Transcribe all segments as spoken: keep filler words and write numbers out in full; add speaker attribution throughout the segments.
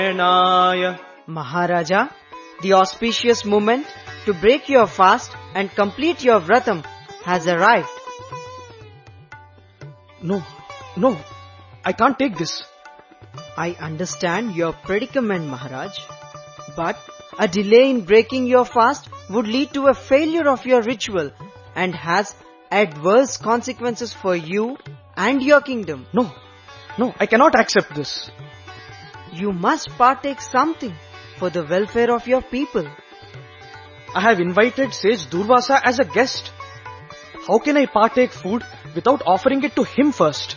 Speaker 1: Narayana.
Speaker 2: Maharaja, the auspicious moment to break your fast and complete your vratam has arrived.
Speaker 1: No, no, I can't take this.
Speaker 2: I understand your predicament, Maharaj, but a delay in breaking your fast would lead to a failure of your ritual and has adverse consequences for you and your kingdom.
Speaker 1: No, no, I cannot accept this.
Speaker 2: You must partake something for the welfare of your people.
Speaker 1: I have invited sage Durvasa as a guest. How can I partake food without offering it to him first?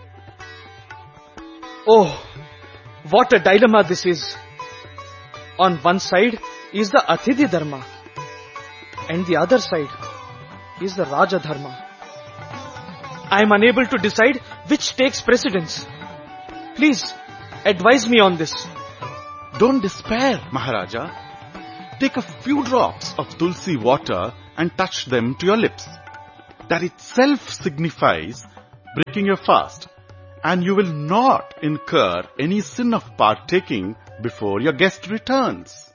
Speaker 1: Oh, what a dilemma this is. On one side is the Atithi Dharma and the other side is the Raja Dharma. I am unable to decide which takes precedence. Please, advise me on this.
Speaker 3: Don't despair, Maharaja. Take a few drops of tulsi water and touch them to your lips. That itself signifies breaking your fast, and you will not incur any sin of partaking before your guest returns.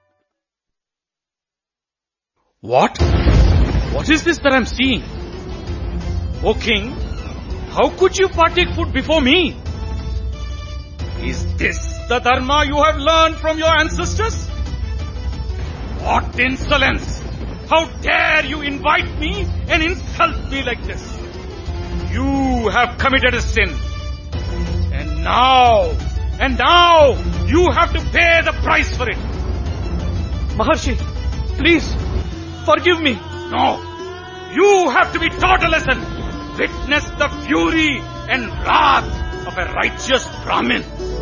Speaker 4: What? What is this that I'm seeing? O king, how could you partake food before me? Is this the dharma you have learned from your ancestors? What insolence! How dare you invite me and insult me like this? You have committed a sin. And now, and now, you have to pay the price for it.
Speaker 1: Maharshi, please, forgive me.
Speaker 4: No, you have to be taught a lesson. Witness the fury and wrath of a righteous Brahmin.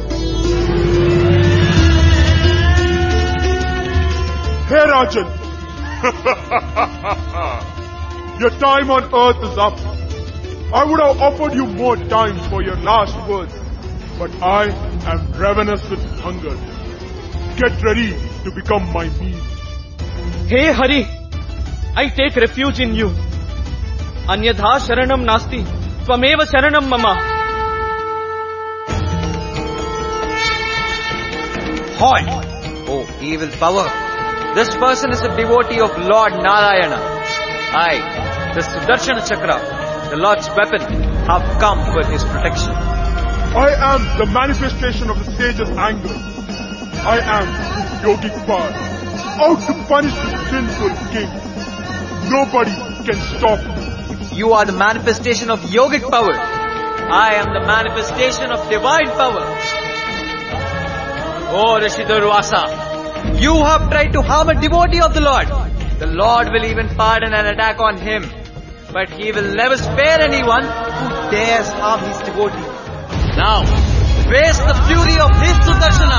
Speaker 5: Hey Rajan, your time on earth is up. I would have offered you more time for your last words, but I am ravenous with hunger. Get ready to become my meal.
Speaker 1: Hey Hari, I take refuge in you. Anyadha sharanam nasti, tvameva sharanam mama.
Speaker 6: Halt! Oh, evil power! This person is a devotee of Lord Narayana. I, the Sudarshana Chakra, the Lord's weapon, have come for his protection.
Speaker 5: I am the manifestation of the sage's anger. I am yogic power, out to punish the sinful king. Nobody can stop me.
Speaker 6: You are the manifestation of yogic power. I am the manifestation of divine power. Oh Rishi Durvasa, you have tried to harm a devotee of the Lord. The Lord will even pardon an attack on him. But he will never spare anyone who dares harm his devotee. Now, face the fury of his Sudarshana.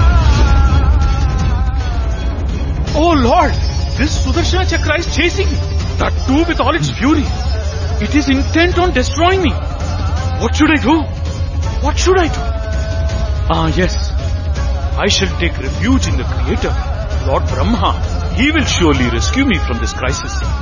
Speaker 4: Oh Lord, this Sudarshana Chakra is chasing me. That too with all its fury. It is intent on destroying me. What should I do? What should I do? Ah yes, I shall take refuge in the Creator, Lord Brahma. He will surely rescue me from this crisis.